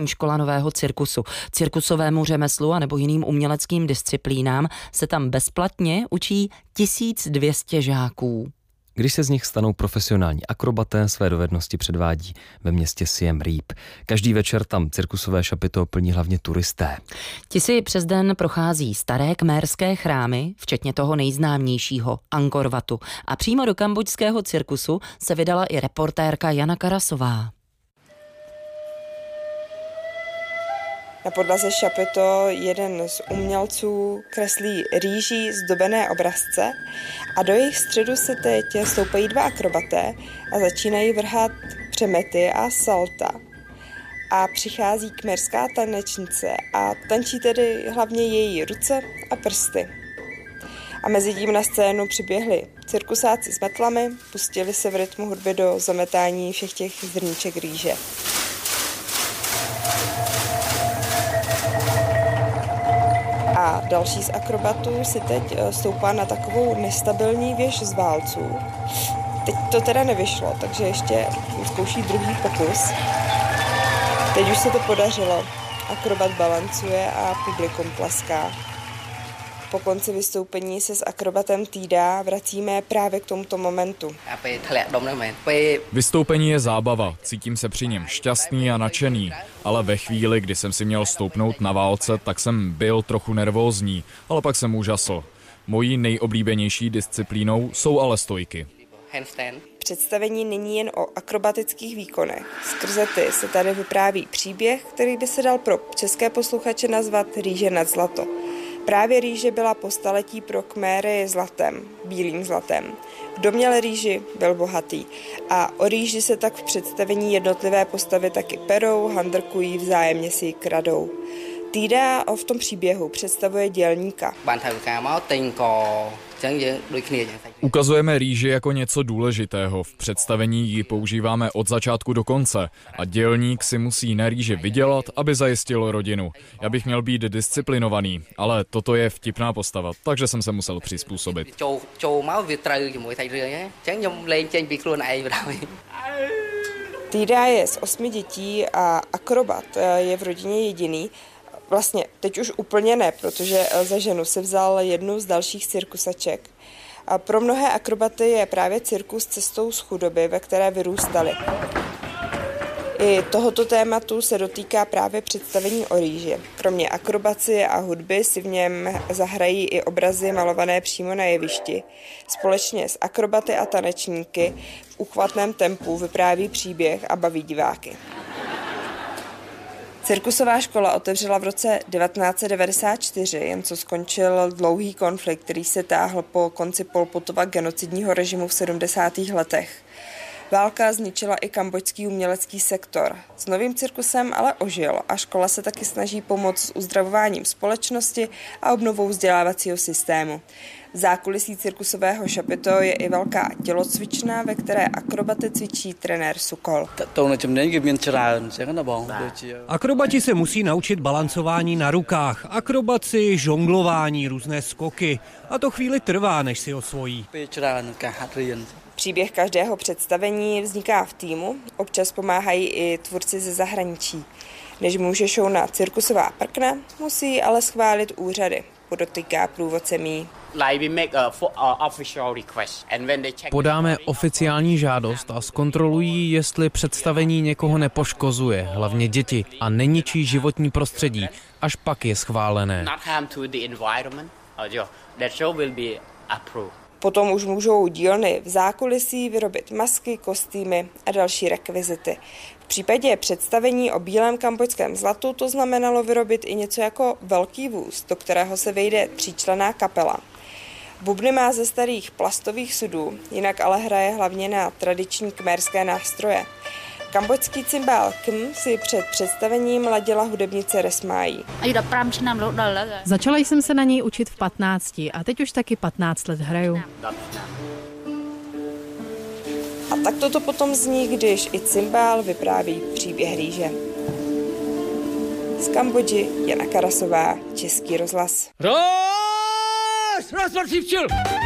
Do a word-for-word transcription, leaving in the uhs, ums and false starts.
Škola nového cirkusu. Cirkusovému řemeslu a nebo jiným uměleckým disciplínám se tam bezplatně učí tisíc dvě stě žáků. Když se z nich stanou profesionální akrobaté, své dovednosti předvádí ve městě Siem Reap. Každý večer tam cirkusové šapito plní hlavně turisté. Ti si přes den prochází staré khmerské chrámy, včetně toho nejznámějšího Angkor Watu. A přímo do kambodžského cirkusu se vydala i reportérka Jana Karasová. Na podlaze šapito jeden z umělců kreslí rýží zdobené obrazce a do jejich středu se teď stoupají dva akrobaté a začínají vrhat přemety a salta. A přichází khmerská tanečnice a tančí tedy hlavně její ruce a prsty. A mezi tím na scénu přiběhli cirkusáci s metlami, pustili se v rytmu hudby do zametání všech těch zrníček rýže. A další z akrobatů si teď stoupá na takovou nestabilní věž z válců. Teď to teda nevyšlo, takže ještě zkouší druhý pokus. Teď už se to podařilo. Akrobat balancuje a publikum tleská. Po konci vystoupení se s akrobatem Týda vracíme právě k tomuto momentu. Vystoupení je zábava, cítím se při něm šťastný a nadšený, ale ve chvíli, kdy jsem si měl stoupnout na válce, tak jsem byl trochu nervózní, ale pak jsem úžasl. Mojí nejoblíbenější disciplínou jsou ale stojky. Představení není jen o akrobatických výkonech. Skrze ty se tady vypráví příběh, který by se dal pro české posluchače nazvat Rýže nad zlato. Právě rýže byla po staletí pro Khmery zlatem, bílým zlatem. Kdo měl rýži, byl bohatý. A o rýži se tak v představení jednotlivé postavy taky perou, handrkují, vzájemně si ji kradou. Týda v tom příběhu představuje dělníka. Ukazujeme rýži jako něco důležitého. V představení ji používáme od začátku do konce a dělník si musí na rýži vydělat, aby zajistil rodinu. Já bych měl být disciplinovaný, ale toto je vtipná postava, takže jsem se musel přizpůsobit. Týda je z osmi dětí a akrobat je v rodině jediný. Vlastně teď už úplně ne, protože za ženu si vzal jednu z dalších cirkusaček. A pro mnohé akrobaty je právě cirkus cestou z chudoby, ve které vyrůstali. I tohoto tématu se dotýká právě představení o rýži. Kromě akrobacie a hudby si v něm zahrají i obrazy malované přímo na jevišti. Společně s akrobaty a tanečníky v uchvatném tempu vypráví příběh a baví diváky. Cirkusová škola otevřela v roce devatenáct set devadesát čtyři, jen co skončil dlouhý konflikt, který se táhl po konci Pol Potova genocidního režimu v sedmdesátých letech. Válka zničila i kambodžský umělecký sektor. S novým cirkusem ale ožil a škola se taky snaží pomoct s uzdravováním společnosti a obnovou vzdělávacího systému. V zákulisí cirkusového šapito je i velká tělocvična, ve které akrobaty cvičí trenér Sukol. Akrobati se musí naučit balancování na rukách, akrobaci, žonglování, různé skoky. A to chvíli trvá, než si osvojí. Příběh každého představení vzniká v týmu, občas pomáhají i tvůrci ze zahraničí. Než může show na cirkusová prkna, musí ale schválit úřady, podotýká průvodce Mí. Podáme oficiální žádost a zkontrolují, jestli představení někoho nepoškozuje, hlavně děti, a neničí životní prostředí, až pak je schválené. Potom už můžou dílny v zákulisí vyrobit masky, kostýmy a další rekvizity. V případě představení o bílém kambodžském zlatu to znamenalo vyrobit i něco jako velký vůz, do kterého se vejde tříčlenná kapela. Bubny má ze starých plastových sudů, jinak ale hraje hlavně na tradiční khmerské nástroje. Kambodžský cymbál Km si před představením ladila hudebnice Resmájí. Začala jsem se na něj učit v patnácti a teď už taky patnáct let hraju. A tak toto potom zní, když i cymbál vypráví příběh rýže. Z Kambodži Jana Karasová, Český rozhlas. Roz, roz, roz,